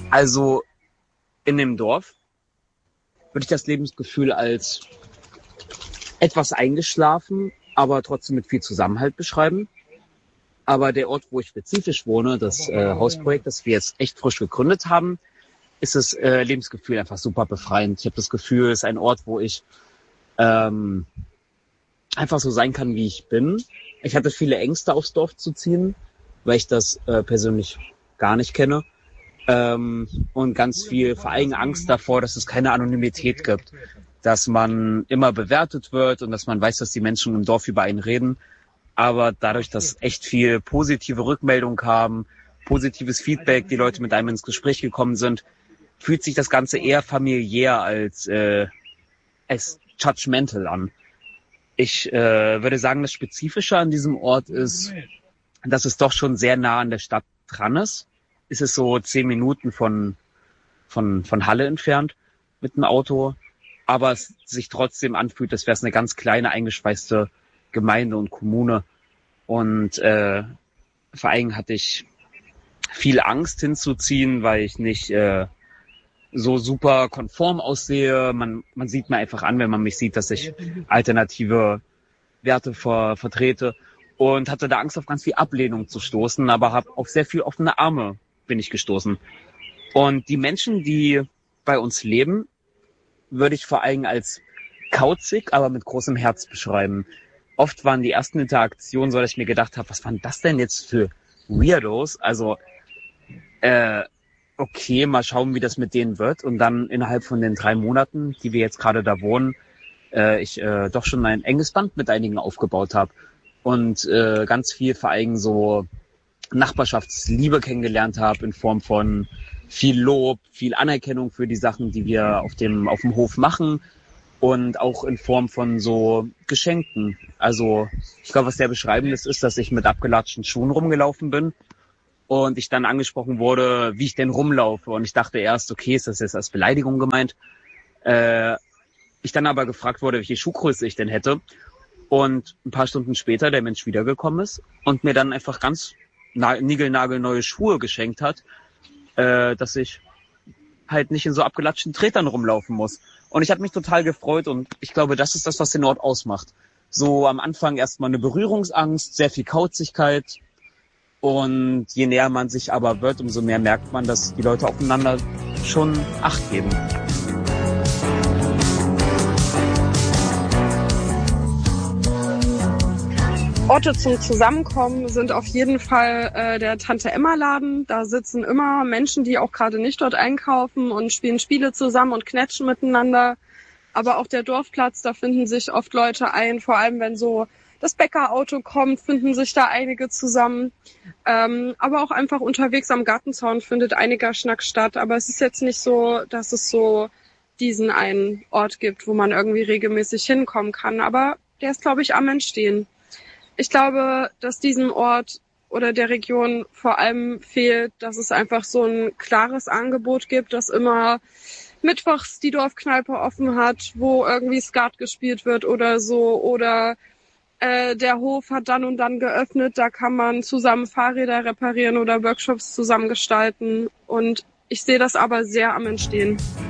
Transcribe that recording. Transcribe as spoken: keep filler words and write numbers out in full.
Also in dem Dorf würde ich das Lebensgefühl als etwas eingeschlafen, aber trotzdem mit viel Zusammenhalt beschreiben. Aber der Ort, wo ich spezifisch wohne, das äh, Hausprojekt, das wir jetzt echt frisch gegründet haben, ist das äh, Lebensgefühl einfach super befreiend. Ich habe das Gefühl, es ist ein Ort, wo ich ähm, einfach so sein kann, wie ich bin. Ich hatte viele Ängste, aufs Dorf zu ziehen, weil ich das äh, persönlich gar nicht kenne. Ähm, und ganz viel, vor allem Angst davor, dass es keine Anonymität gibt. Dass man immer bewertet wird und dass man weiß, dass die Menschen im Dorf über einen reden. Aber dadurch, dass echt viel positive Rückmeldung kam, positives Feedback, die Leute mit einem ins Gespräch gekommen sind, fühlt sich das Ganze eher familiär als, äh, als judgmental an. Ich äh, würde sagen, das Spezifische an diesem Ort ist, dass es doch schon sehr nah an der Stadt dran ist. Es ist so zehn Minuten von, von, von Halle entfernt mit dem Auto. Aber es sich trotzdem anfühlt, als wäre es eine ganz kleine, eingeschweißte Gemeinde und Kommune. Und äh, vor allem hatte ich viel Angst hinzuziehen, weil ich nicht äh, so super konform aussehe. Man, man sieht mir einfach an, wenn man mich sieht, dass ich alternative Werte ver, vertrete. Und hatte da Angst, auf ganz viel Ablehnung zu stoßen, aber habe auf sehr viel offene Arme bin ich gestoßen. Und die Menschen, die bei uns leben, würde ich vor allem als kauzig, aber mit großem Herz beschreiben. Oft waren die ersten Interaktionen so, dass ich mir gedacht habe, was waren das denn jetzt für Weirdos? Also, äh, okay, mal schauen, wie das mit denen wird. Und dann innerhalb von den drei Monaten, die wir jetzt gerade da wohnen, äh, ich äh, doch schon ein enges Band mit einigen aufgebaut habe. Und äh, ganz viel vor allem so Nachbarschaftsliebe kennengelernt habe in Form von viel Lob, viel Anerkennung für die Sachen, die wir auf dem auf dem Hof machen und auch in Form von so Geschenken. Also ich glaube, was sehr beschreibend ist, ist, dass ich mit abgelatschten Schuhen rumgelaufen bin und ich dann angesprochen wurde, wie ich denn rumlaufe. Und ich dachte erst, okay, ist das jetzt als Beleidigung gemeint? Äh, ich dann aber gefragt wurde, welche Schuhgröße ich denn hätte. Und ein paar Stunden später der Mensch wiedergekommen ist und mir dann einfach ganz na- niegelnagelneue Schuhe geschenkt hat, äh, dass ich halt nicht in so abgelatschten Tretern rumlaufen muss. Und ich habe mich total gefreut und ich glaube, das ist das, was den Ort ausmacht. So am Anfang erstmal eine Berührungsangst, sehr viel Kauzigkeit und je näher man sich aber wird, umso mehr merkt man, dass die Leute aufeinander schon Acht geben. Orte zum Zusammenkommen sind auf jeden Fall äh, der Tante-Emma-Laden. Da sitzen immer Menschen, die auch gerade nicht dort einkaufen und spielen Spiele zusammen und knatschen miteinander. Aber auch der Dorfplatz, da finden sich oft Leute ein. Vor allem, wenn so das Bäckerauto kommt, finden sich da einige zusammen. Ähm, aber auch einfach unterwegs am Gartenzaun findet einiger Schnack statt. Aber es ist jetzt nicht so, dass es so diesen einen Ort gibt, wo man irgendwie regelmäßig hinkommen kann. Aber der ist, glaube ich, am Entstehen. Ich glaube, dass diesem Ort oder der Region vor allem fehlt, dass es einfach so ein klares Angebot gibt, dass immer mittwochs die Dorfkneipe offen hat, wo irgendwie Skat gespielt wird oder so. Oder äh, der Hof hat dann und dann geöffnet, da kann man zusammen Fahrräder reparieren oder Workshops zusammen gestalten. Und ich sehe das aber sehr am Entstehen.